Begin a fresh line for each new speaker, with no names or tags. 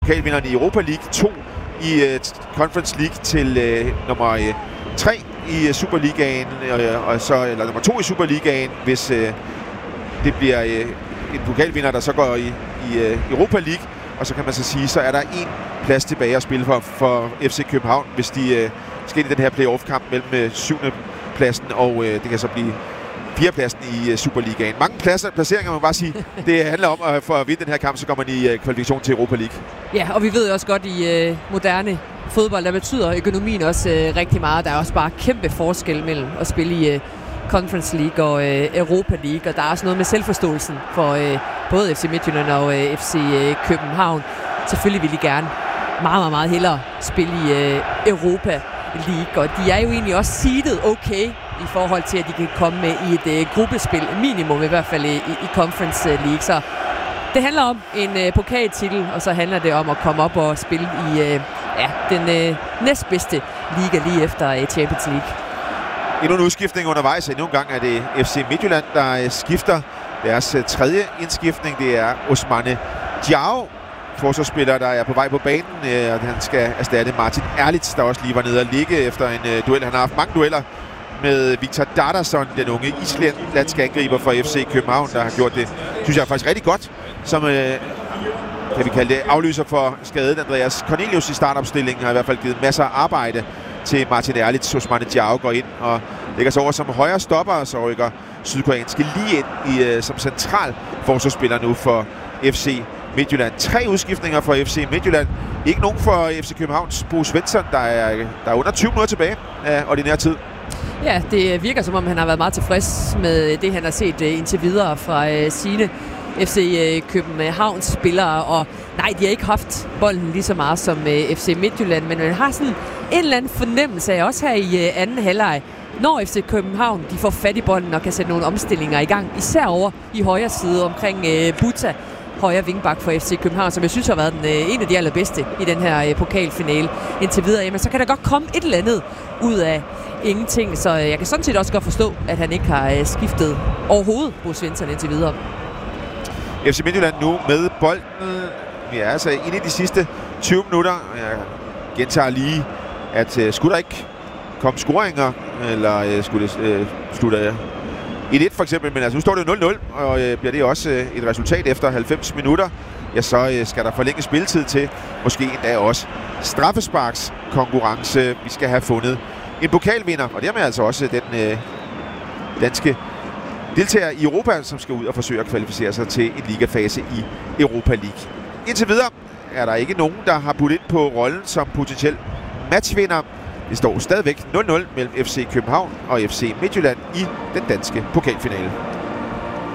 Pokalvinderne i Europa League, 2 i Conference League til nummer 3 i Superligaen, og så eller nummer 2 i Superligaen, hvis det bliver en pokalvinder, der så går i Europa League. Og så kan man så sige, så er der en plads tilbage at spille for FC København, hvis de skal ind i den her playoff-kamp mellem 7. pladsen, og det kan så blive 4. pladsen i Superligaen. Mange placeringer, man bare sige. Det handler om, at for at vinde den her kamp, så kommer man i kvalifikation til Europa League. Ja, og vi ved også godt, i moderne fodbold, der betyder økonomien også rigtig meget. Der er også bare kæmpe forskel mellem at spille i Conference League og Europa League, og der er også noget med selvforståelsen for både FC Midtjylland og FC København. Selvfølgelig vil de gerne meget, meget hellere spille i Europa League, og de er jo egentlig også seedet okay i forhold til, at de kan komme med i et gruppespil, minimum i hvert fald i Conference League. Så det handler om en pokaltitel, og så handler det om at komme op og spille i den næstbedste liga lige efter Champions League. Endnu en udskiftning undervejs. Endnu en gang er det FC Midtjylland, der skifter. Deres tredje indskiftning, det er Ousmane Diao, forsvarsspiller, der er på vej på banen, og han skal erstatte Martin Erlitz, der også lige var nede og ligge efter en duel. Han har haft mange dueller med Viktor Dardarsson, den unge islandske angriber for FC København, der har gjort det, synes jeg, faktisk rigtig godt, som kan vi kalde det aflyser for skadet. Andreas Cornelius i startopstillingen har i hvert fald givet masser af arbejde til Martin Erlitz. Ousmane Diao går ind og lægger sig over som højre stopper, og så rykker sydkoreanske lige ind som central forsvarsspiller nu for FC Midtjylland. 3 udskiftninger for FC Midtjylland. Ikke nogen for FC Københavns Bo Svensson, der er under 20 minutter tilbage af ordinær tid. Ja, det virker som om han har været meget tilfreds med det, han har set indtil videre fra sine FC Københavns spillere. Og nej, de har ikke haft bolden lige så meget som FC Midtjylland, men man har sådan en eller anden fornemmelse af, også her i anden halvleg, når FC København de får fat i bolden og kan sætte nogle omstillinger i gang, især over i højre side omkring Buta, højre vingbak for FC København, som jeg synes har været en af de allerbedste i den her pokalfinale indtil videre. Jamen, så kan der godt komme et eller andet ud af ingenting, så jeg kan sådan set også godt forstå, at han ikke har skiftet overhovedet Bo Svensson indtil videre. FC Midtjylland nu med bolden. Vi er altså inde i de sidste 20 minutter. Jeg gentager lige, at skulle der ikke komme scoringer, eller skulle det slutte 1-1 for eksempel, men altså nu står det 0-0, og bliver det også et resultat efter 90 minutter, ja, så skal der forlænge spilletid til, måske endda også straffesparkskonkurrence. Vi skal have fundet en pokalvinder, og dermed altså også den danske deltager i Europa, som skal ud og forsøge at kvalificere sig til en ligafase i Europa League. Indtil videre er der ikke nogen, der har budt ind på rollen som potentiel matchvinder. Det står stadigvæk 0-0 mellem FC København og FC Midtjylland i den danske pokalfinale.